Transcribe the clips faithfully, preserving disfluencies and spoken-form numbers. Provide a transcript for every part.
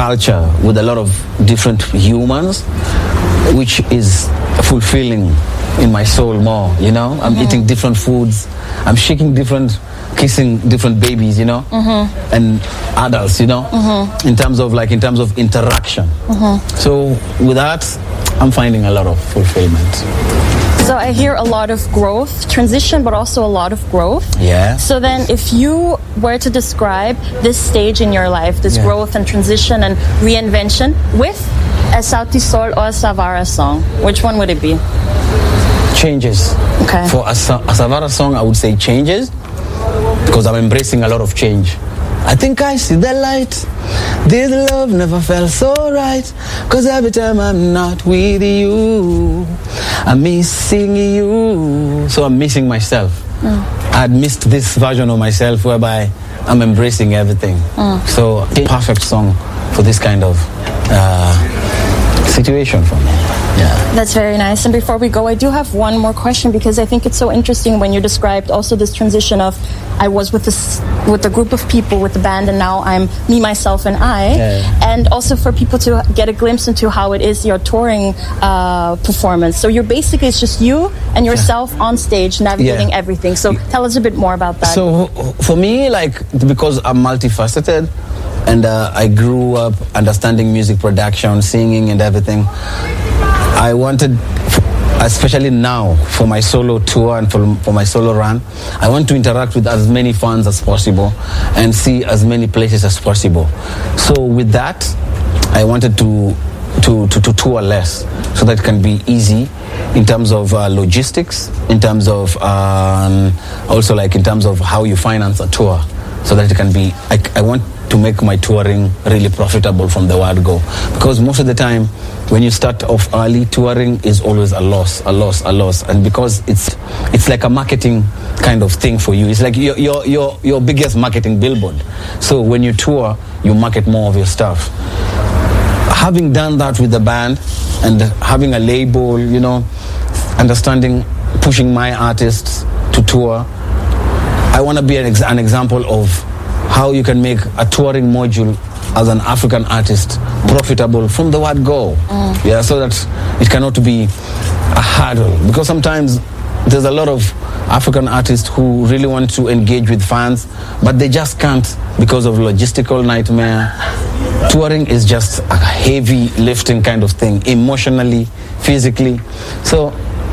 culture with a lot of different humans, which is fulfilling in my soul more, you know? I'm mm-hmm. eating different foods, I'm shaking different, kissing different babies, you know? Mm-hmm. And adults, you know? Mm-hmm. In terms of like, in terms of interaction. Mm-hmm. So with that, I'm finding a lot of fulfillment. So I hear a lot of growth, transition, but also a lot of growth. Yeah. So then if you were to describe this stage in your life, this yeah. growth and transition and reinvention with a Sauti Sol or a Savara song, which one would it be? Changes. Okay. For a, a Savara song, I would say changes, because I'm embracing a lot of change. I think I see the light. This love never felt so right, cause every time I'm not with you, I'm missing you. So I'm missing myself. Mm. I'd missed this version of myself whereby I'm embracing everything. Mm. So perfect song for this kind of uh, situation for me. Yeah. That's very nice. And before we go, I do have one more question, because I think it's so interesting when you described also this transition of I was with this with a group of people with the band, and now I'm me, myself, and I. Yeah. And also for people to get a glimpse into how it is your touring uh, performance. So you're basically, it's just you and yourself on stage navigating yeah. everything. So tell us a bit more about that. So for me, like, because I'm multifaceted, and uh, I grew up understanding music production, singing, and everything, I wanted, especially now for my solo tour and for, for my solo run, I want to interact with as many fans as possible and see as many places as possible. So with that, I wanted to to, to, to tour less, so that it can be easy in terms of uh, logistics, in terms of um, also like in terms of how you finance a tour, so that it can be, I, I want to make my touring really profitable from the word go, because most of the time when you start off early, touring is always a loss, a loss, a loss, and because it's it's like a marketing kind of thing for you. It's like your your your, your biggest marketing billboard. So when you tour, you market more of your stuff. Having done that with the band and having a label, you know, understanding, pushing my artists to tour, I want to be an, ex- an example of how you can make a touring module as an African artist profitable from the word go. Mm. Yeah, so that it cannot be a hurdle. Because sometimes there's a lot of African artists who really want to engage with fans, but they just can't because of logistical nightmare. Touring is just a heavy lifting kind of thing, emotionally, physically. So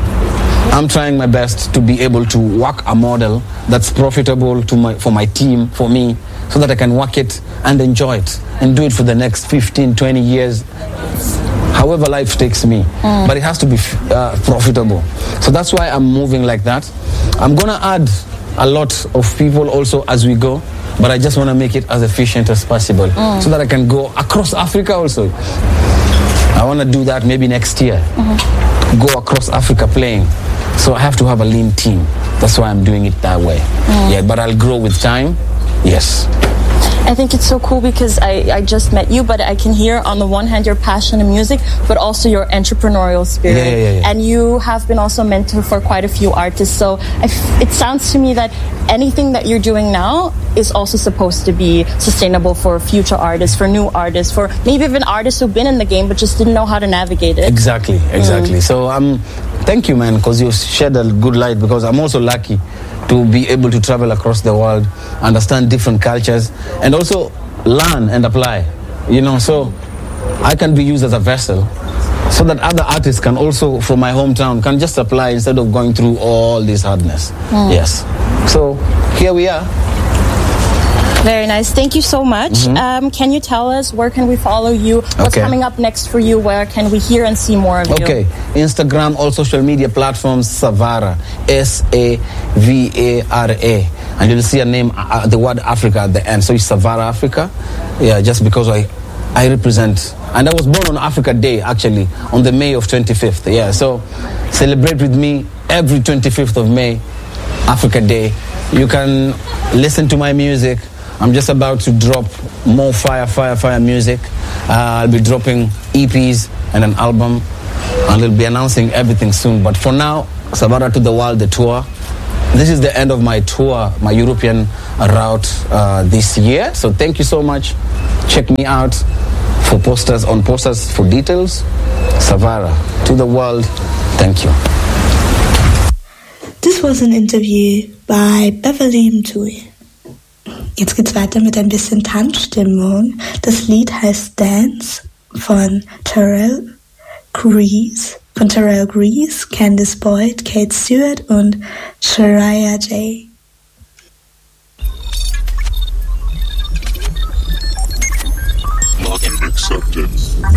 I'm trying my best to be able to work a model that's profitable to my, for my team, for me, so that I can work it and enjoy it and do it for the next fifteen, twenty years, however life takes me. Mm. But it has to be uh, profitable. So that's why I'm moving like that. I'm going to add a lot of people also as we go, but I just want to make it as efficient as possible, mm. so that I can go across Africa also. I want to do that maybe next year. Mm-hmm. Go across Africa playing. So I have to have a lean team. That's why I'm doing it that way. Mm. Yeah, but I'll grow with time. Yes. I think it's so cool because I, I just met you, but I can hear on the one hand your passion in music, but also your entrepreneurial spirit. Yeah, yeah, yeah. And you have been also mentor for quite a few artists. So I f- it sounds to me that anything that you're doing now is also supposed to be sustainable for future artists, for new artists, for maybe even artists who've been in the game but just didn't know how to navigate it. Exactly, exactly. Mm. So um, thank you, man, because you shed a good light, because I'm also lucky to be able to travel across the world, understand different cultures, and also learn and apply, you know, so I can be used as a vessel so that other artists can also, from my hometown, can just apply instead of going through all this hardness. Mm. Yes. So here we are. Very nice. Thank you so much. Mm-hmm. Um, can you tell us where can we follow you? What's okay. coming up next for you? Where can we hear and see more of you? Okay. Instagram, all social media platforms, Savara. S A V A R A. And you'll see a name, uh, the word Africa at the end. So it's Savara Africa. Yeah, just because I, I represent. And I was born on Africa Day, actually, on the May of twenty-fifth. Yeah, so celebrate with me every twenty-fifth of May, Africa Day. You can listen to my music. I'm just about to drop more fire, fire, fire music. Uh, I'll be dropping E Ps and an album, and I'll be announcing everything soon. But for now, Savara to the World, the tour. This is the end of my tour, my European route uh, this year. So thank you so much. Check me out. for posters, on posters for details. Savara, to the world, thank you. This was an interview by Beverly Mtui. Jetzt geht's weiter mit ein bisschen Tanzstimmung. Das Lied heißt Dance von Terrell Grease, von Terrell Grease, Candice Boyd, Kate Stewart und Shariah J. Login accepted.